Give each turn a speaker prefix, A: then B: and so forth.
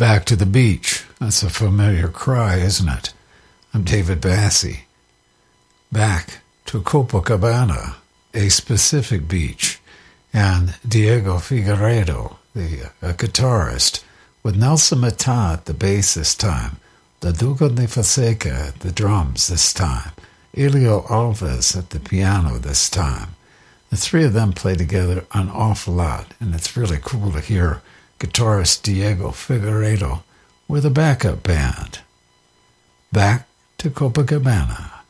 A: Back to the beach. That's a familiar cry, isn't it? I'm David Bassi. Back to Copacabana, a specific beach, and Diego Figueiredo, a guitarist, with Nelson Matá at the bass this time, the Duca de Fonseca at the drums this time, Elio Alves at the piano this time. The three of them play together an awful lot, and it's really cool to hear guitarist Diego Figueiredo with a backup band. Back to Copacabana.